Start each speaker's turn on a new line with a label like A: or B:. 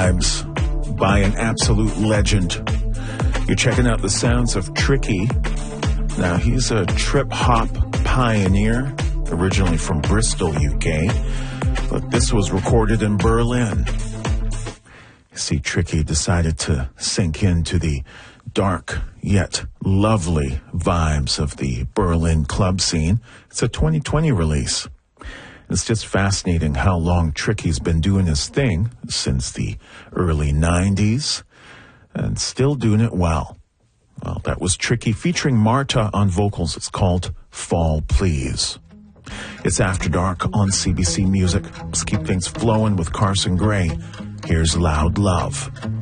A: vibes by an absolute legend. You're checking out the sounds of Tricky. Now, he's a trip-hop pioneer, originally from Bristol, UK, but this was recorded in Berlin. You see, Tricky decided to sink into the dark yet lovely vibes of the Berlin club scene. It's a 2020 release. It's just fascinating how long Tricky's been doing his thing since the early 90s and still doing it well. Well, that was Tricky featuring Marta on vocals. It's called Fall Please. It's After Dark on CBC Music. Let's keep things flowing with Carson Gray. Here's Loud Love.